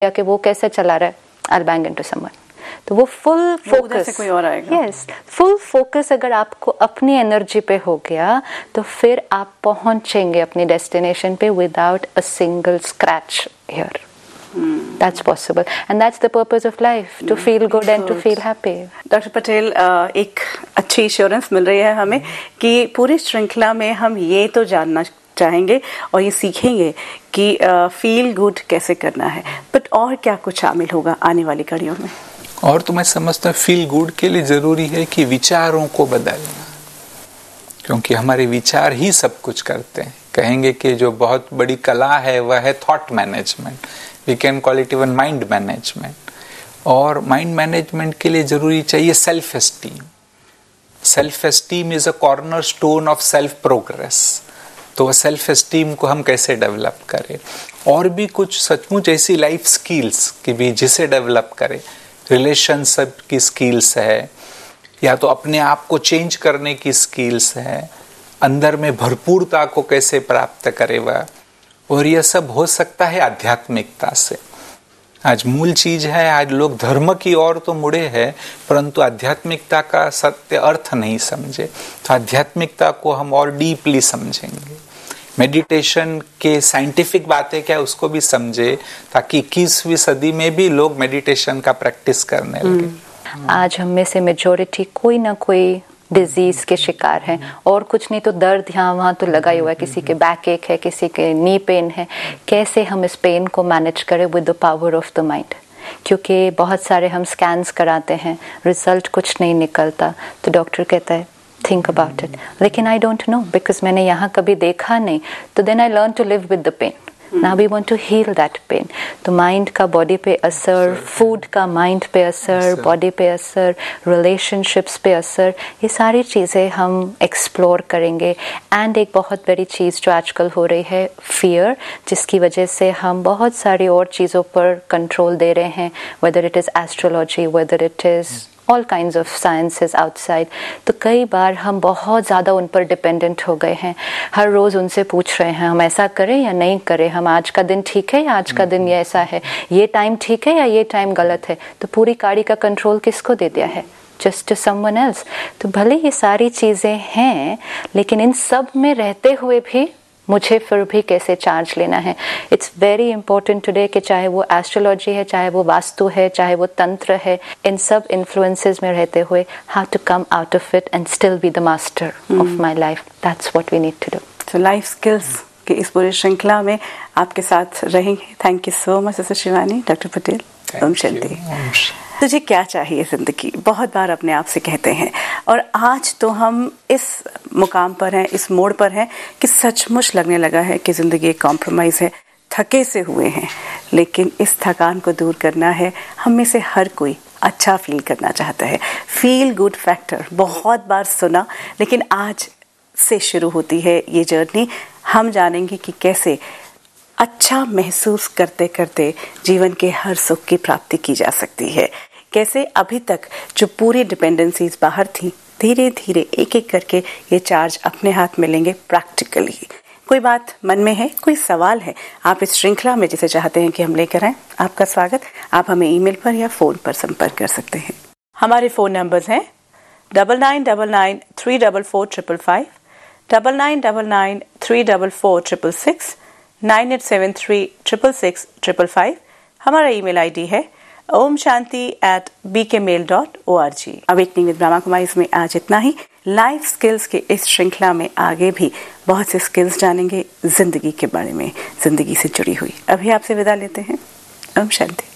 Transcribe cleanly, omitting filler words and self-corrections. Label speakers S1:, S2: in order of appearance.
S1: या कि वो कैसे चला रहा है, I'll bang into someone. तो वो फुल फोकस
S2: से कोई और आएगा.
S1: यस, फुल फोकस अगर आपको अपनी एनर्जी पे हो गया तो फिर आप पहुंचेंगे अपनी डेस्टिनेशन पे without a single scratch here. That's possible and that's the purpose of life, to feel good and to feel happy.
S2: Doctor Patel, एक अच्छी एश्योरेंस मिल रही है हमें कि पूरी श्रृंखला में हम ये तो जानना चाहेंगे और ये सीखेंगे कि फील गुड कैसे करना है, बट और क्या कुछ शामिल होगा आने वाली कड़ियों में?
S3: और तो मैं समझता हूँ फील गुड के लिए जरूरी है कि विचारों को बदलना, क्योंकि हमारे विचार ही सब कुछ करते हैं. कहेंगे कि जो बहुत बड़ी कला है वह है thought management, we can call it even mind management. और माइंड मैनेजमेंट के लिए जरूरी चाहिए self esteem. Self esteem is a corner stone of self progress. तो सेल्फ एस्टीम को हम कैसे डेवलप करें, और भी कुछ सचमुच ऐसी लाइफ स्किल्स की भी जिसे डेवलप करें. रिलेशनशिप की स्किल्स है, या तो अपने आप को चेंज करने की स्किल्स है, अंदर में भरपूरता को कैसे प्राप्त करे वह. और यह सब हो सकता है आध्यात्मिकता से. आज मूल चीज है, आज लोग धर्म की ओर तो मुड़े हैं परंतु आध्यात्मिकता का सत्य अर्थ नहीं समझे. तो आध्यात्मिकता को हम और डीपली समझेंगे. मेडिटेशन के साइंटिफिक बातें क्या उसको भी समझे, ताकि 21वीं सदी में भी लोग मेडिटेशन का प्रैक्टिस करने लगे.
S1: आज हम में से मेजॉरिटी कोई ना कोई डिजीज के शिकार हैं, और कुछ नहीं तो दर्द यहाँ वहाँ तो लगा ही हुआ है. किसी के बैक एक है, किसी के नी पेन है. कैसे हम इस पेन को मैनेज करें with the power of the mind, क्योंकि बहुत सारे हम स्कैन्स कराते हैं, रिजल्ट कुछ नहीं निकलता, तो डॉक्टर कहता है थिंक अबाउट इट. लेकिन आई डोंट नो, बिकॉज मैंने यहाँ कभी देखा नहीं, तो then I learn to live with the pen. Now we want to heal that pain. तो माइंड का बॉडी पे असर, फूड का माइंड पे असर, बॉडी पे असर, रिलेशनशिप्स पे असर, ये सारी चीज़ें हम एक्सप्लोर करेंगे. एंड एक बहुत बड़ी चीज़ जो आजकल हो रही है, फियर, जिसकी वजह से हम बहुत सारी और चीज़ों पर कंट्रोल दे रहे हैं, whether it is astrology, whether it is all kinds of sciences outside. तो कई बार हम बहुत ज़्यादा उन पर डिपेंडेंट हो गए हैं. हर रोज़ उनसे पूछ रहे हैं हम ऐसा करें या नहीं करें, हम आज का दिन ठीक है या आज का दिन ये ऐसा है, ये टाइम ठीक है या ये टाइम गलत है. तो पूरी गाड़ी का कंट्रोल किसको दे दिया है? Just to someone else. तो भले ये सारी चीज़ें हैं, लेकिन इन सब में रहते हुए भी मुझे फिर भी कैसे चार्ज लेना है. इट्स वेरी इंपॉर्टेंट टुडे कि चाहे वो एस्ट्रोलॉजी है, चाहे वो वास्तु है, चाहे वो तंत्र है, इन सब इन्फ्लुएंसेस में रहते हुए how to come out of it and still be the master of my life. That's what we need to do.
S2: तो लाइफ स्किल्स की इस पूरी श्रृंखला में आपके साथ रहेंगे. Thank you so much sister Shivani. Doctor Patel, Om Shanti. तुझे क्या चाहिए जिंदगी, बहुत बार अपने आप से कहते हैं, और आज तो हम इस मुकाम पर हैं, इस मोड़ पर हैं कि सचमुच लगने लगा है कि जिंदगी एक कॉम्प्रोमाइज है. थके से हुए हैं, लेकिन इस थकान को दूर करना है. हम में से हर कोई अच्छा फील करना चाहता है. फील गुड फैक्टर बहुत बार सुना, लेकिन आज से शुरू होती है ये जर्नी. हम जानेंगे कि कैसे अच्छा महसूस करते करते जीवन के हर सुख की प्राप्ति की जा सकती है. कैसे अभी तक जो पूरी डिपेंडेंसीज बाहर थी, धीरे धीरे एक एक करके ये चार्ज अपने हाथ में लेंगे प्रैक्टिकली. कोई बात मन में है, कोई सवाल है, आप इस श्रृंखला में जिसे चाहते हैं कि हम लेकर आएं, आपका स्वागत. आप हमें ईमेल पर या फोन पर संपर्क कर सकते हैं. हमारे फोन नंबर्स हैं 9999344555, 9999344666, 9873666555. हमारा ईमेल आईडी है omshanti@bkmail.org. Awakening with Brahma Kumari में आज इतना ही. लाइफ स्किल्स के इस श्रृंखला में आगे भी बहुत से स्किल्स जानेंगे जिंदगी के बारे में, जिंदगी से जुड़ी हुई. अभी आपसे विदा लेते हैं. ओम शांति.